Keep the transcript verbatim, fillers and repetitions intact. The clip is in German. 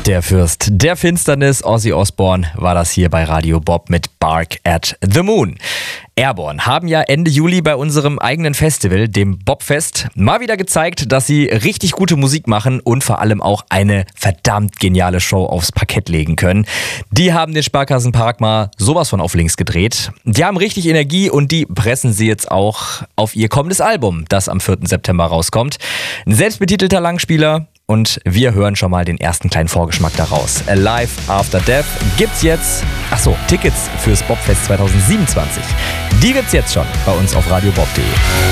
Der Fürst der Finsternis, Ozzy Osbourne, war das hier bei Radio Bob mit Bark at the Moon. Airborne haben ja Ende Juli bei unserem eigenen Festival, dem Bobfest, mal wieder gezeigt, dass sie richtig gute Musik machen und vor allem auch eine verdammt geniale Show aufs Parkett legen können. Die haben den Sparkassenpark mal sowas von auf links gedreht. Die haben richtig Energie und die pressen sie jetzt auch auf ihr kommendes Album, das am vierten September rauskommt. Ein selbstbetitelter Langspieler. Und wir hören schon mal den ersten kleinen Vorgeschmack daraus. Alive After Death gibt's jetzt. Achso, Tickets fürs Bobfest zwanzig siebenundzwanzig. Die gibt's jetzt schon bei uns auf radiobob punkt de.